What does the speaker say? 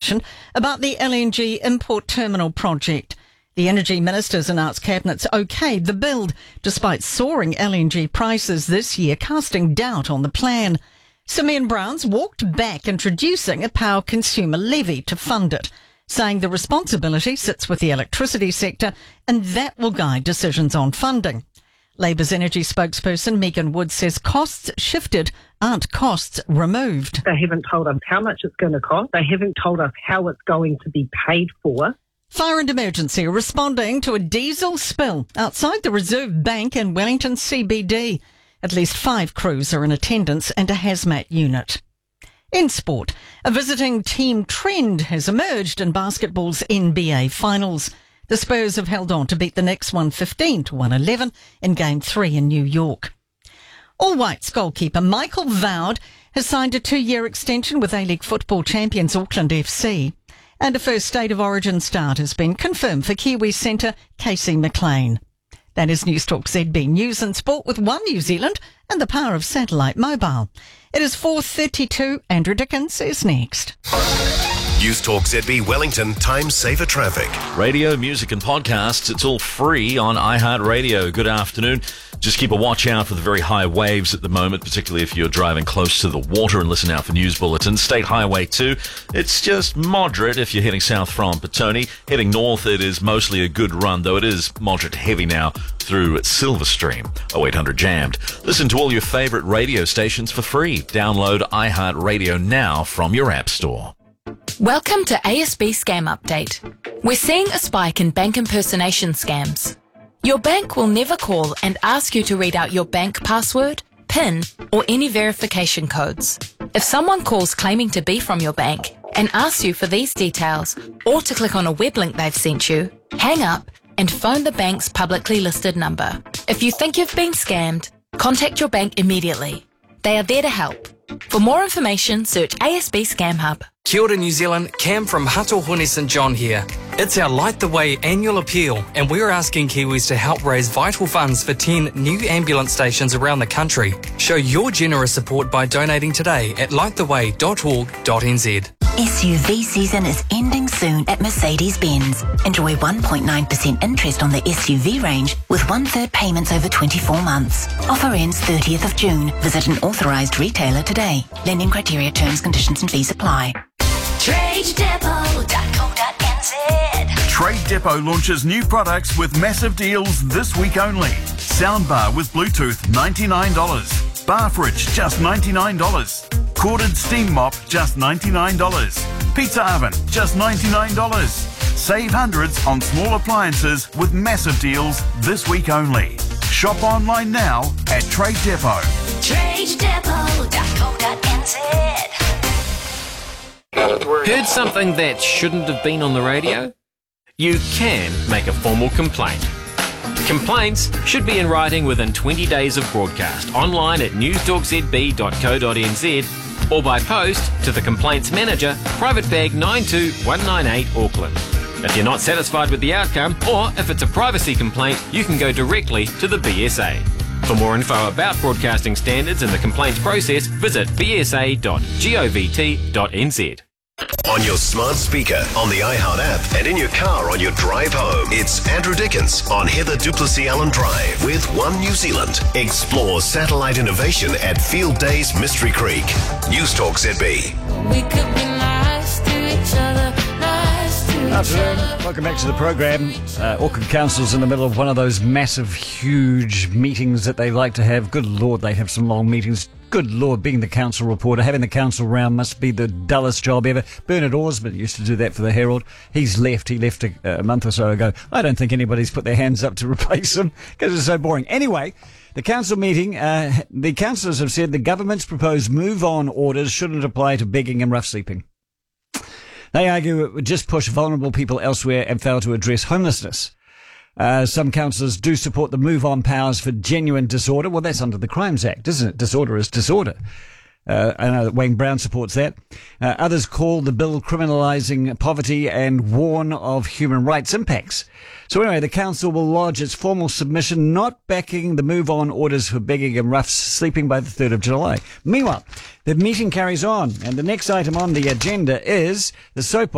consultation about the LNG import terminal project. The Energy Minister's announced Cabinet's okayed the build, despite soaring LNG prices this year, casting doubt on the plan. Simeon Browns walked back introducing a power consumer levy to fund it, saying the responsibility sits with the electricity sector and that will guide decisions on funding. Labour's energy spokesperson Megan Wood says costs shifted aren't costs removed. They haven't told us how much it's going to cost. They haven't told us how it's going to be paid for. Fire and Emergency are responding to a diesel spill outside the Reserve Bank in Wellington CBD. At least 5 crews are in attendance and a hazmat unit. In sport, a visiting team trend has emerged in basketball's NBA finals. The Spurs have held on to beat the Knicks 115-111 in Game 3 in New York. All Whites goalkeeper Michael Vowd has signed a 2-year extension with A-League football champions Auckland FC. And a first State of Origin start has been confirmed for Kiwi centre Casey McLean. That is Newstalk ZB News and Sport with One New Zealand and the power of satellite mobile. It is 4:32. Andrew Dickens is next. Newstalk ZB Wellington Time Saver Traffic. Radio, music and podcasts, it's all free on iHeartRadio. Good afternoon. Just keep a watch out for the very high waves at the moment, particularly if you're driving close to the water, and listen out for news bulletins. State Highway 2, it's just moderate if you're heading south from Petone. Heading north, it is mostly a good run, though it is moderate heavy now through Silverstream. 0800 Jammed. Listen to all your favourite radio stations for free. Download iHeartRadio now from your app store. Welcome to ASB Scam Update. We're seeing a spike in bank impersonation scams. Your bank will never call and ask you to read out your bank password, PIN, or any verification codes. If someone calls claiming to be from your bank and asks you for these details or to click on a web link they've sent you, hang up and phone the bank's publicly listed number. If you think you've been scammed, contact your bank immediately. They are there to help. For more information, search ASB Scam Hub. Kia ora New Zealand, Cam from Hatohone St John here. It's our Light the Way annual appeal, and we're asking Kiwis to help raise vital funds for 10 new ambulance stations around the country. Show your generous support by donating today at lighttheway.org.nz. SUV season is ending soon at Mercedes-Benz. Enjoy 1.9% interest on the SUV range with 1/3 payments over 24 months. Offer ends 30th of June. Visit an authorised retailer today. Lending criteria, terms, conditions and fees apply. TradeDepot.co.nz. Trade Depot launches new products with massive deals this week only. Soundbar with Bluetooth, $99. Bar fridge, just $99. Corded steam mop, just $99. Pizza oven, just $99. Save hundreds on small appliances with massive deals this week only. Shop online now at Trade Depot. TradeDepot.co.nz. Heard something that shouldn't have been on the radio? You can make a formal complaint. Complaints should be in writing within 20 days of broadcast, online at newstalkzb.co.nz or by post to the Complaints Manager, Private Bag 92198 Auckland. If you're not satisfied with the outcome, or if it's a privacy complaint, you can go directly to the BSA. For more info about broadcasting standards and the complaints process, visit bsa.govt.nz. On your smart speaker, on the iHeart app, and in your car on your drive home, it's Andrew Dickens on Heather Duplessis Allen Drive with One New Zealand. Explore satellite innovation at Field Days Mystery Creek. Newstalk ZB. We could be nice to each other, nice to each Afternoon. other. Welcome back to the programme. Auckland Council's in the middle of one of those massive, huge meetings that they like to have. Good Lord, they have some long meetings. Good Lord, being the council reporter, having the council round must be the dullest job ever. Bernard Orsman used to do that for the Herald. He's left. He left a month or so ago. I don't think anybody's put their hands up to replace him because it's so boring. Anyway, the council meeting, the councillors have said the government's proposed move-on orders shouldn't apply to begging and rough sleeping. They argue it would just push vulnerable people elsewhere and fail to address homelessness. Some councillors do support the move-on powers for genuine disorder. Well, that's under the Crimes Act, isn't it? Disorder is disorder. I know that Wayne Brown supports that. Others call the bill criminalising poverty and warn of human rights impacts. So anyway, the council will lodge its formal submission not backing the move-on orders for begging and rough sleeping by the 3rd of July. Meanwhile, the meeting carries on, and the next item on the agenda is the soap